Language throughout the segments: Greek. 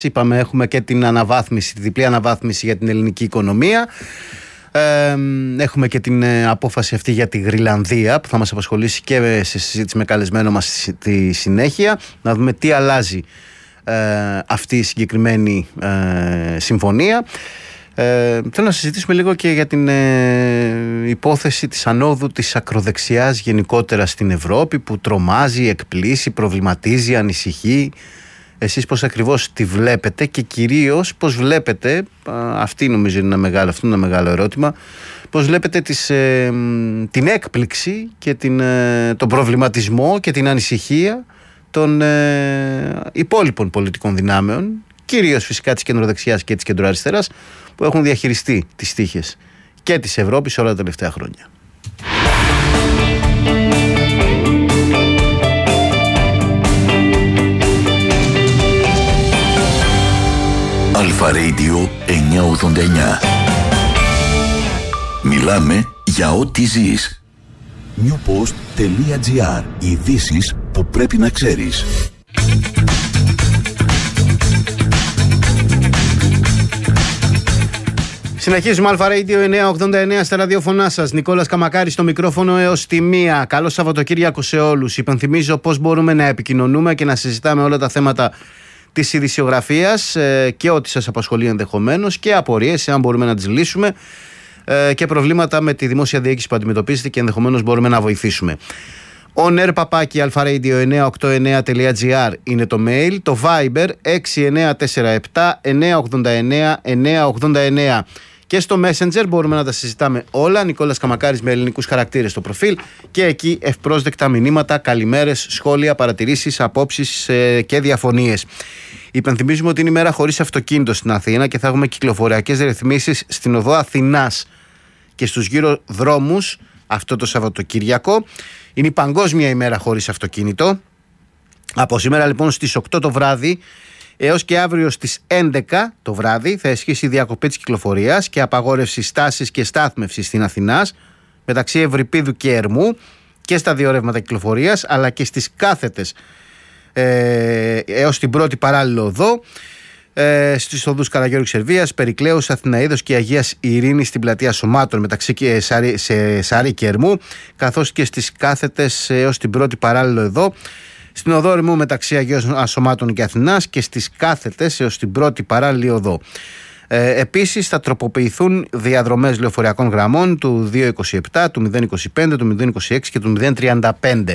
Είπαμε, έχουμε και την αναβάθμιση, τη διπλή αναβάθμιση για την ελληνική οικονομία. Έχουμε και την απόφαση αυτή για τη Γροιλανδία που θα μας απασχολήσει και σε συζήτηση με καλεσμένο μας στη συνέχεια. Να δούμε τι αλλάζει αυτή η συγκεκριμένη συμφωνία. Θέλω να συζητήσουμε λίγο και για την υπόθεση της ανόδου της ακροδεξιάς γενικότερα στην Ευρώπη, που τρομάζει, εκπλήσει, προβληματίζει, ανησυχεί. Εσείς πώς ακριβώς τη βλέπετε και κυρίως πώς βλέπετε, αυτό είναι ένα μεγάλο ερώτημα, πώς βλέπετε την έκπληξη και τον προβληματισμό και την ανησυχία των υπόλοιπων πολιτικών δυνάμεων, κυρίως φυσικά της κεντροδεξιάς και της κεντροαριστεράς, που έχουν διαχειριστεί τις τύχες και της Ευρώπης όλα τα τελευταία χρόνια. Αλφα Radio 989. Μιλάμε για ό,τι ζεις. newpost.gr. Ειδήσεις που πρέπει να ξέρεις. Συνεχίζουμε Αλφα Radio 989 στα ραδιοφωνά σας. Νικόλας Καμακάρης στο μικρόφωνο έως τη 1. Καλό Σαββατοκύριακο σε όλους. Υπενθυμίζω πώς μπορούμε να επικοινωνούμε και να συζητάμε όλα τα θέματα της ειδησιογραφίας και ό,τι σας απασχολεί ενδεχομένως, και απορίες, αν μπορούμε να τις λύσουμε, και προβλήματα με τη δημόσια διοίκηση που αντιμετωπίζετε και ενδεχομένως μπορούμε να βοηθήσουμε. onair@alpha-radio989.gr είναι το mail, το Viber 6947 989 989, και στο Messenger μπορούμε να τα συζητάμε όλα. Νικόλας Καμακάρης με ελληνικούς χαρακτήρες στο προφίλ, και εκεί ευπρόσδεκτα μηνύματα, καλημέρες, σχόλια, παρατηρήσεις, απόψεις και διαφωνίες. Υπενθυμίζουμε ότι είναι η μέρα χωρίς αυτοκίνητο στην Αθήνα και θα έχουμε κυκλοφοριακές ρυθμίσεις στην οδό Αθηνάς και στους γύρω δρόμους αυτό το Σαββατοκύριακο. Είναι η παγκόσμια ημέρα χωρίς αυτοκίνητο. Από σήμερα λοιπόν στις 8 το βράδυ έως και αύριο στις 11 το βράδυ θα ισχύσει η διακοπή της κυκλοφορίας και απαγόρευση στάσης και στάθμευσης στην Αθηνάς μεταξύ Ευρυπίδου και Ερμού και στα δύο ρεύματα κυκλοφορίας, αλλά και στις κάθετες έως την πρώτη παράλληλο οδό, στις οδούς Καραγιώργου Σερβίας, Περικλέους, Αθηναΐδος και Αγίας Ειρήνης στην πλατεία Σωμάτων μεταξύ Σαρή και Ερμού, καθώς και στις κάθετες έως την πρώτη παράλληλο οδό στην οδό Ερμού μεταξύ Αγίων Σωμάτων και Αθηνάς και στις κάθετες έως την πρώτη παράλληλη οδό. Επίσης θα τροποποιηθούν διαδρομές λεωφορειακών γραμμών του 227, του 025, του 026 και του 035.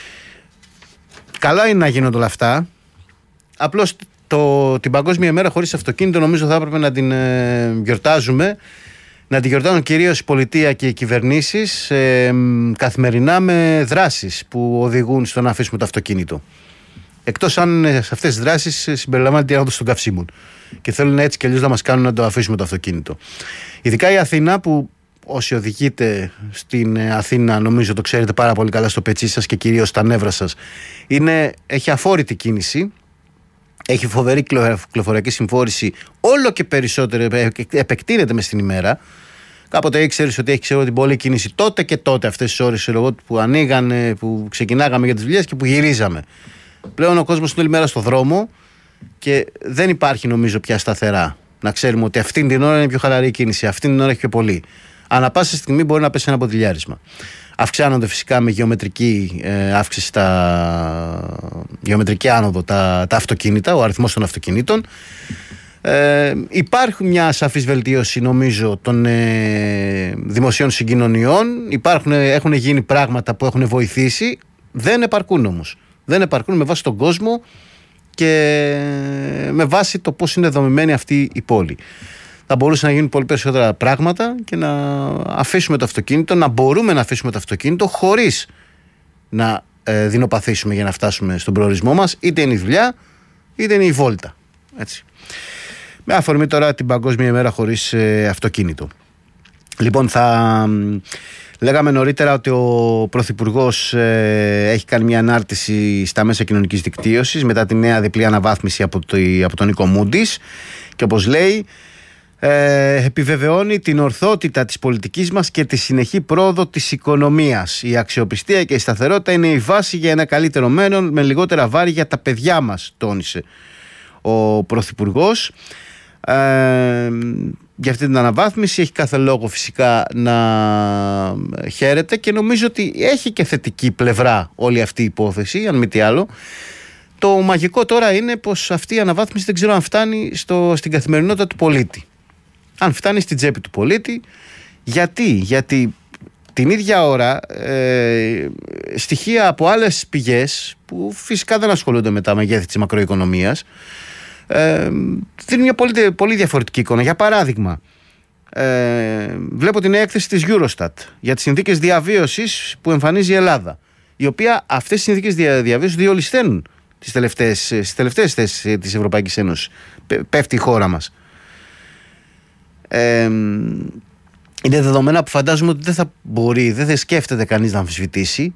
Καλά είναι να γίνονται όλα αυτά. Απλώς την Παγκόσμια ημέρα χωρίς αυτοκίνητο νομίζω θα έπρεπε να την γιορτάζουμε. Να την γιορτάζουν κυρίως η πολιτεία και οι κυβερνήσεις καθημερινά με δράσεις που οδηγούν στο να αφήσουμε το αυτοκίνητο. Εκτός αν σε αυτές τις δράσεις συμπεριλαμβάνεται η άνοδος των καυσίμων και θέλουν έτσι και αλλιώς να μας κάνουν να το αφήσουμε το αυτοκίνητο. Ειδικά η Αθήνα, που όσοι οδηγείτε στην Αθήνα νομίζω το ξέρετε πάρα πολύ καλά στο πετσί σας και κυρίως στα νεύρα σας, έχει αφόρητη κίνηση. Έχει φοβερή κυκλοφοριακή συμφόρηση, όλο και περισσότερο επεκτείνεται μες την ημέρα. Κάποτε ήξερες ότι έχει την πολλή κίνηση τότε και τότε, αυτές τις ώρες που ανοίγανε, που ξεκινάγαμε για τις δουλειές και που γυρίζαμε. Πλέον ο κόσμος είναι όλη μέρα στο δρόμο και δεν υπάρχει νομίζω πια σταθερά. Να ξέρουμε ότι αυτήν την ώρα είναι πιο χαλαρή η κίνηση, αυτήν την ώρα έχει πιο πολύ. Ανά πάσα στιγμή μπορεί να πέσει ένα ποτηλιάρισμα. Αυξάνονται φυσικά με γεωμετρική αύξηση, γεωμετρική άνοδο τα αυτοκίνητα, ο αριθμός των αυτοκινήτων. Υπάρχει μια σαφής βελτίωση νομίζω των δημοσίων συγκοινωνιών. Έχουν γίνει πράγματα που έχουν βοηθήσει. Δεν επαρκούν όμως. Δεν επαρκούν με βάση τον κόσμο και με βάση το πώς είναι δομημένη αυτή η πόλη. Θα μπορούσαν να γίνουν πολύ περισσότερα πράγματα και να αφήσουμε το αυτοκίνητο, να μπορούμε να αφήσουμε το αυτοκίνητο χωρίς να δεινοπαθήσουμε για να φτάσουμε στον προορισμό μας, είτε είναι η δουλειά είτε είναι η βόλτα. Έτσι. Με αφορμή τώρα την Παγκόσμια ημέρα χωρίς αυτοκίνητο. Λοιπόν, λέγαμε νωρίτερα ότι ο Πρωθυπουργός έχει κάνει μια ανάρτηση στα μέσα κοινωνικής δικτύωσης μετά τη νέα διπλή αναβάθμιση από τον Νίκο Μούντις, και όπως λέει, επιβεβαιώνει την ορθότητα της πολιτικής μας και τη συνεχή πρόοδο της οικονομίας. Η αξιοπιστία και η σταθερότητα είναι η βάση για ένα καλύτερο μέλλον με λιγότερα βάρη για τα παιδιά μας, τόνισε ο Πρωθυπουργός για αυτή την αναβάθμιση. Έχει κάθε λόγο φυσικά να χαίρεται και νομίζω ότι έχει και θετική πλευρά όλη αυτή η υπόθεση, αν μη τι άλλο. Το μαγικό τώρα είναι πως αυτή η αναβάθμιση δεν ξέρω αν φτάνει στην καθημερινότητα του πολίτη. Αν φτάνει στην τσέπη του πολίτη. Γιατί την ίδια ώρα στοιχεία από άλλες πηγές που φυσικά δεν ασχολούνται με τα μεγέθη της μακροοικονομίας δίνουν μια πολύ διαφορετική εικόνα. Για παράδειγμα, βλέπω την έκθεση της Eurostat για τις συνθήκες διαβίωσης που εμφανίζει η Ελλάδα, η οποία αυτές οι συνθήκες διαβίωσης διολυσθαίνουν στις τελευταίες θέσεις της Ευρωπαϊκής Ένωσης. Πέφτει η χώρα μας. Είναι δεδομένα που φαντάζομαι ότι δεν θα σκέφτεται κανείς να αμφισβητήσει,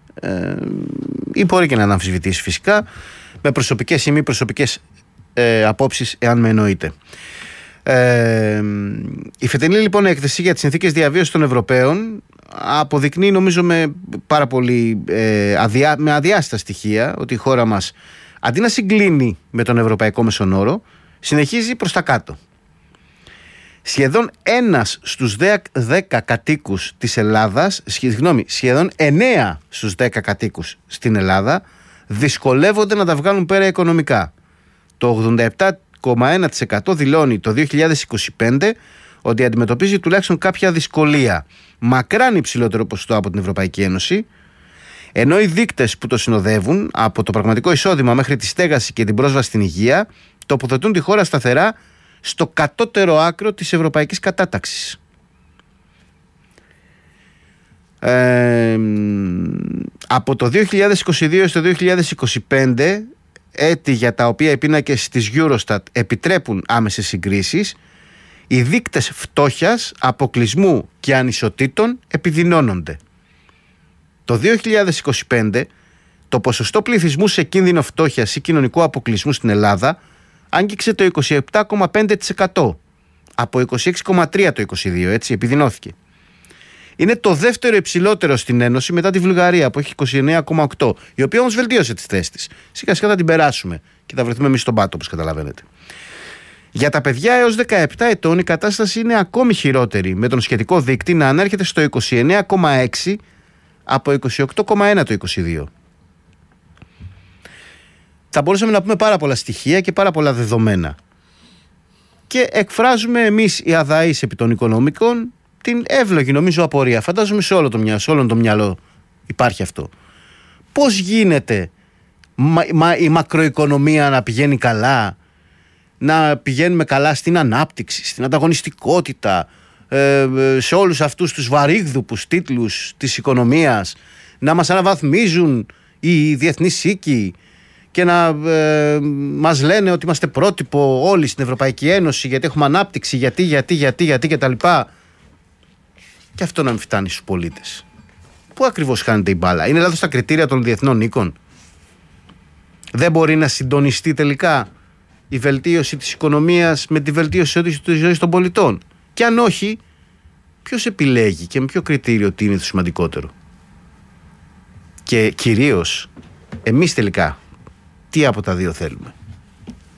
ή μπορεί και να αμφισβητήσει φυσικά, με προσωπικές ή μη προσωπικές απόψεις, εάν με εννοείται. Η φετινή λοιπόν έκθεση για τις συνθήκες διαβίωσης των Ευρωπαίων αποδεικνύει, νομίζω, με πάρα πολύ με αδιάστατα στοιχεία ότι η χώρα μας, αντί να συγκλίνει με τον ευρωπαϊκό μέσον όρο, συνεχίζει προς τα κάτω. Σχεδόν 1 στους 10 κατοίκους της Ελλάδας, σχεδόν 9 στους 10 κατοίκους στην Ελλάδα δυσκολεύονται να τα βγάλουν πέρα οικονομικά. Το 87,1% δηλώνει το 2025 ότι αντιμετωπίζει τουλάχιστον κάποια δυσκολία. Μακράν υψηλότερο ποσοστό από την Ευρωπαϊκή Ένωση, ενώ οι δείκτες που το συνοδεύουν, από το πραγματικό εισόδημα μέχρι τη στέγαση και την πρόσβαση στην υγεία, τοποθετούν τη χώρα σταθερά στο κατώτερο άκρο της ευρωπαϊκής κατάταξης. Από το 2022 στο 2025, έτη για τα οποία οι πίνακες της Eurostat επιτρέπουν άμεσες συγκρίσεις, οι δείκτες φτώχειας, αποκλεισμού και ανισοτήτων επιδεινώνονται. Το 2025 το ποσοστό πληθυσμού σε κίνδυνο φτώχειας ή κοινωνικού αποκλεισμού στην Ελλάδα άγγιξε το 27,5% από 26,3% το 22, έτσι επιδεινώθηκε. Είναι το δεύτερο υψηλότερο στην Ένωση μετά τη Βουλγαρία που έχει 29,8%, η οποία όμως βελτίωσε τις θέσεις της. Σιγά σιγά θα την περάσουμε και θα βρεθούμε εμείς στον πάτο, όπως καταλαβαίνετε. Για τα παιδιά έως 17 ετών η κατάσταση είναι ακόμη χειρότερη, με τον σχετικό δείκτη να ανέρχεται στο 29,6% από 28,1% το 22. Θα μπορούσαμε να πούμε πάρα πολλά στοιχεία και πάρα πολλά δεδομένα. Και εκφράζουμε εμείς οι αδαείς επί των οικονομικών την εύλογη, νομίζω, απορία. Φαντάζομαι σε όλο το μυαλό υπάρχει αυτό. Πώς γίνεται η μακροοικονομία να πηγαίνει καλά, να πηγαίνουμε καλά στην ανάπτυξη, στην ανταγωνιστικότητα, σε όλους αυτούς τους βαρύγδουπους τίτλους της οικονομίας, να μας αναβαθμίζουν οι διεθνείς οίκοι και να μας λένε ότι είμαστε πρότυπο όλοι στην Ευρωπαϊκή Ένωση γιατί έχουμε ανάπτυξη, γιατί κτλ. Και αυτό να μην φτάνει στους πολίτες. Πού ακριβώς χάνεται η μπάλα? Είναι λάθος τα κριτήρια των διεθνών οίκων? Δεν μπορεί να συντονιστεί τελικά η βελτίωση της οικονομίας με τη βελτίωση της ζωής των πολιτών? Και αν όχι, ποιος επιλέγει και με ποιο κριτήριο τι είναι το σημαντικότερο? Και κυρίως, εμείς τελικά τι από τα δύο θέλουμε?